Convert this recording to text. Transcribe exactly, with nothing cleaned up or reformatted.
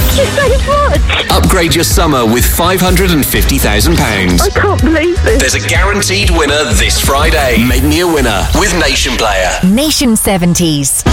Thank you so much. Upgrade your summer with five hundred fifty thousand pounds. I can't believe this. There's a guaranteed winner this Friday. Make me a winner with Nation Player. Nation seventies.